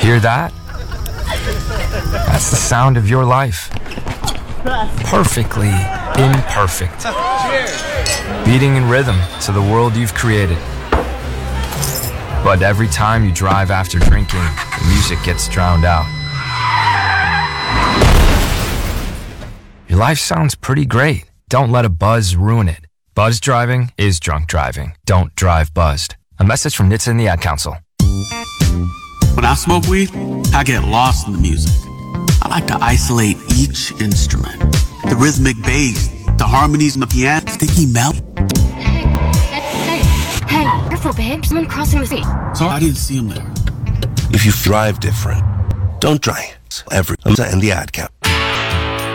Hear that? That's the sound of your life. Perfectly imperfect. Beating in rhythm to the world you've created. But every time you drive after drinking, the music gets drowned out. Your life sounds pretty great. Don't let a buzz ruin it. Buzz driving is drunk driving. Don't drive buzzed. A message from NHTSA and the Ad Council. When I smoke weed, I get lost in the music. I like to isolate each instrument. The rhythmic bass, the harmonies in the piano, sticky melt. Hey, careful, babe. Someone crossing the street. So I didn't see him there. If you drive different, don't drive. Every and the Ad Council.